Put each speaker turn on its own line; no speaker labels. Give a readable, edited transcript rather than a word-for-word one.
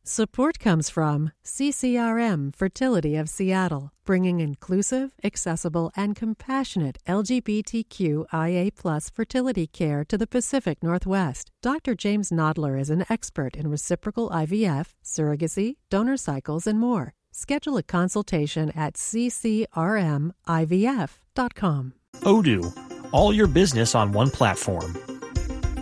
Support comes from CCRM Fertility of Seattle, bringing inclusive, accessible, and compassionate LGBTQIA+ fertility care to the Pacific Northwest. Dr. James Nodler is an expert in reciprocal IVF, surrogacy, donor cycles, and more. Schedule a consultation at ccrmivf.com.
Odoo, all your business on one platform.